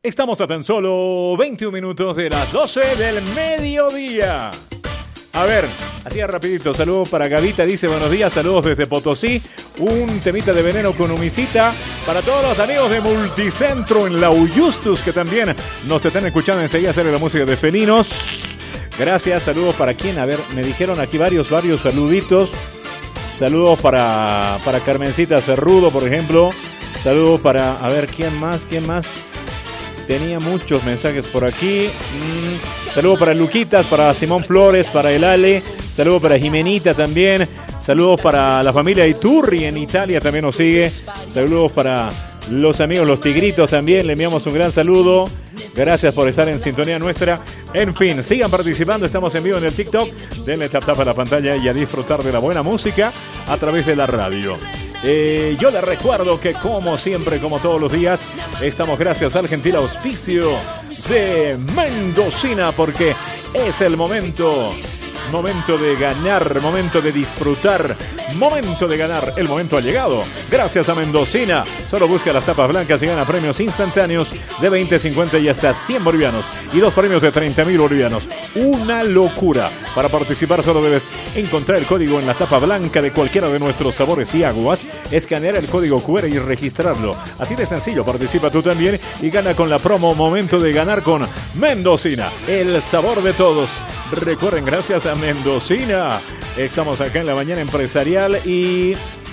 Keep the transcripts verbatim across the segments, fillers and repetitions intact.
Estamos a tan solo veintiún minutos de las doce del mediodía. A ver, así rapidito, saludos para Gavita, dice buenos días, saludos desde Potosí. Un temita de veneno con humicita para todos los amigos de Multicentro en la Uyustus, que también nos están escuchando. Enseguida sale la música de Felinos. Gracias, saludos para quién, a ver, me dijeron aquí varios, varios saluditos. Saludos para, para Carmencita Cerrudo, por ejemplo. Saludos para, a ver, ¿quién más? ¿Quién más? Tenía muchos mensajes por aquí. Mm, saludos para Luquitas, para Simón Flores, para el Ale. Saludos para Jimenita también. Saludos para la familia Iturri en Italia, también nos sigue. Saludos para los amigos, los Tigritos también. Le enviamos un gran saludo. Gracias por estar en sintonía nuestra. En fin, sigan participando. Estamos en vivo en el TikTok. Denle tap tap a la pantalla y a disfrutar de la buena música a través de la radio. Eh, yo les recuerdo que como siempre, como todos los días, estamos gracias al gentil auspicio de Mendocina, porque es el momento, momento de ganar, momento de disfrutar, momento de ganar, el momento ha llegado. Gracias a Mendocina, solo busca las tapas blancas y gana premios instantáneos de veinte, cincuenta y hasta cien bolivianos y dos premios de treinta mil bolivianos. Una locura. Para participar solo debes encontrar el código en la tapa blanca de cualquiera de nuestros sabores y aguas, escanear el código cu erre y registrarlo. Así de sencillo, participa tú también y gana con la promo Momento de Ganar con Mendocina, el sabor de todos. Recuerden, gracias a Mendocina, estamos acá en la mañana empresarial y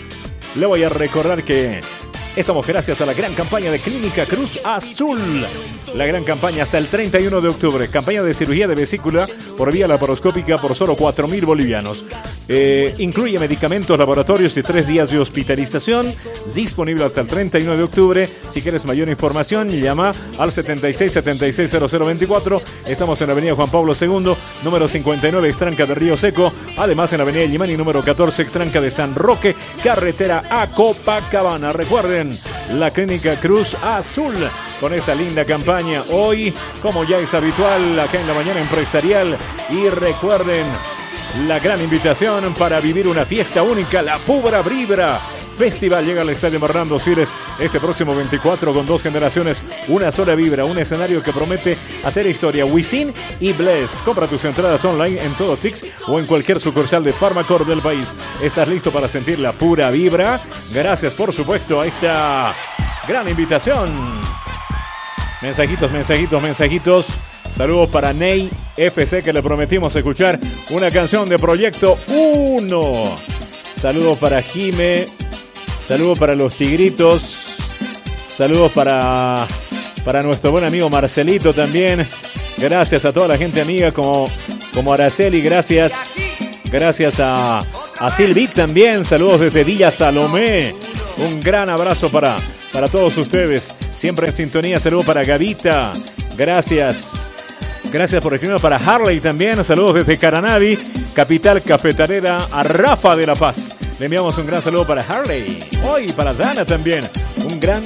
le voy a recordar que estamos gracias a la gran campaña de Clínica Cruz Azul. La gran campaña hasta el treinta y uno de octubre. Campaña de cirugía de vesícula por vía laparoscópica por solo cuatro mil bolivianos. Eh, incluye medicamentos, laboratorios y tres días de hospitalización. Disponible hasta el treinta y nueve de octubre. Si quieres mayor información, llama al setenta y seis, setenta y seis, cero cero veinticuatro. Estamos en la avenida Juan Pablo segundo, número cincuenta y nueve, Extranca de Río Seco. Además en la avenida Illimani, número catorce, Extranca de San Roque, carretera a Copacabana. Recuerden, la Clínica Cruz Azul con esa linda campaña hoy, como ya es habitual acá en la mañana empresarial. Y recuerden la gran invitación para vivir una fiesta única, la Pura Vibra Festival llega al Estadio Bernardo Siles este próximo veinticuatro con dos generaciones, una sola vibra, un escenario que promete hacer historia. Wisin y Bless. Compra tus entradas online en todo Tix o en cualquier sucursal de Farmacor del país. ¿Estás listo para sentir la pura vibra? Gracias, por supuesto, a esta gran invitación. Mensajitos, mensajitos, mensajitos. Saludos para Ney F C, que le prometimos escuchar una canción de Proyecto uno. Saludos para Jime. Saludos para los Tigritos. Saludos para, para nuestro buen amigo Marcelito también. Gracias a toda la gente amiga como, como Araceli. Gracias. Gracias a, a Silvi también. Saludos desde Villa Salomé. Un gran abrazo para, para todos ustedes. Siempre en sintonía. Saludos para Gavita. Gracias. Gracias por escribirnos para Harley también. Saludos desde Caranavi, capital cafetalera, a Rafa de La Paz. Le enviamos un gran saludo para Harley. Hoy para Dana también. Un gran